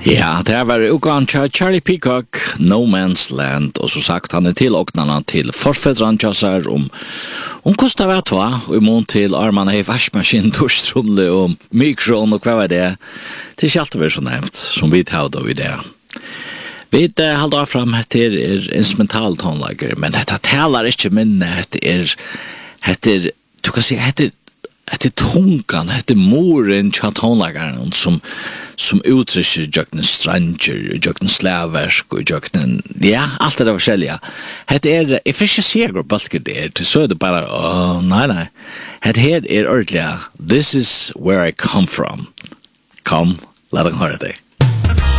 Ja, det var ukan Charlie Peacock, No Man's Land, och så sagt han till åknarna till forsfedran tjassar om kostar vet va, och imon till armarna i vaskmaskin, duschtrumle och mikron och vad var det. Det är alltid så nämnt som vi tar då vid det. Vi håller fram till instrumental tonlager, men det talar inte minne, det är du kan säga det tungan, det moren chatonlagaren som uttrycker jöknen stranger, jöknen släversk och jöknen, ja, allt det där forskjelliga. Det är, jag får inte se hur balket det så är det bara, nej. Det här är ordentliga, this is where I come from. Kom, låt oss höra det.